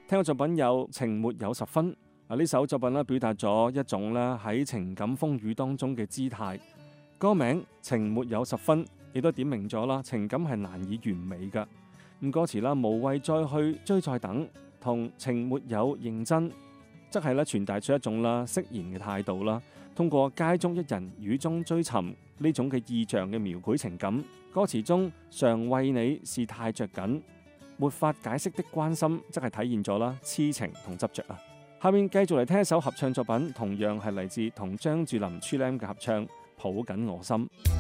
聽嘅作品有情沒有十分。呢首作品咧表達咗一種咧喺情感風雨當中嘅姿態。歌名情沒有十分，亦都點明咗啦，情感係難以完美嘅。咁歌詞啦，無謂再去追再等，同情沒有認真，則係咧傳達出一種啦釋然嘅態度啦。通過街中一人雨中追尋呢種嘅意象嘅描繪情感，歌詞中常為你是太着緊，沒法解釋的關心，則係體現咗啦痴情同執着啊。下面繼續嚟聽一首合唱作品，同樣係嚟自同張智霖 Chilam 嘅合唱《抱緊我心》。